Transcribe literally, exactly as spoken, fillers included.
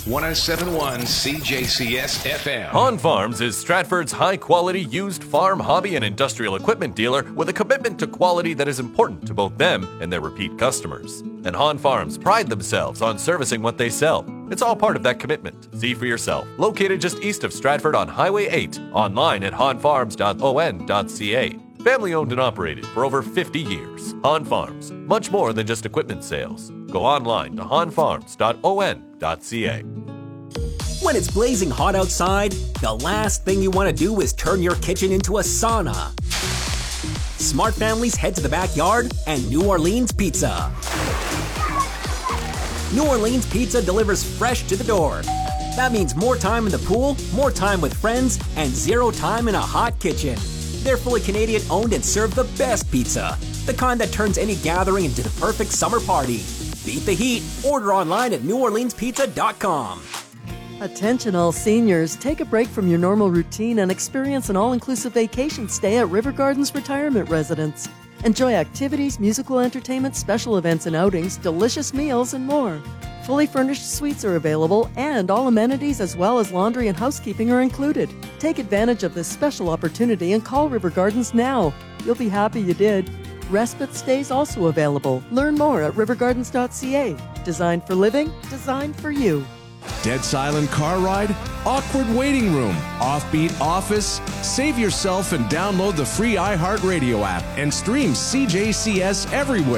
one oh seven point one C J C S F M. Han Farms is Stratford's high-quality used farm, hobby, and industrial equipment dealer with a commitment to quality that is important to both them and their repeat customers. And Han Farms pride themselves on servicing what they sell. It's all part of that commitment. See for yourself. Located just east of Stratford on Highway eight. Online at han farms dot o n dot c a. Family owned and operated for over fifty years. Han Farms, much more than just equipment sales. Go online to han farms dot o n dot c a. When it's blazing hot outside, the last thing you want to do is turn your kitchen into a sauna. Smart families head to the backyard and New Orleans Pizza. New Orleans Pizza delivers fresh to the door. That means more time in the pool, more time with friends, and zero time in a hot kitchen. They're fully Canadian owned and serve the best pizza, the kind that turns any gathering into the perfect summer party. Beat the heat. Order online at new orleans pizza dot com. Attention all seniors, take a break from your normal routine and experience an all-inclusive vacation stay at River Gardens Retirement Residence. Enjoy activities, musical entertainment, special events and outings, delicious meals, and more. Fully furnished suites are available, and all amenities as well as laundry and housekeeping are included. Take advantage of this special opportunity and call River Gardens now. You'll be happy you did. Respite stays also available. Learn more at river gardens dot c a. Designed for living, designed for you. Dead silent car ride? Awkward waiting room? Offbeat office? Save yourself and download the free iHeartRadio app and stream C J C S everywhere.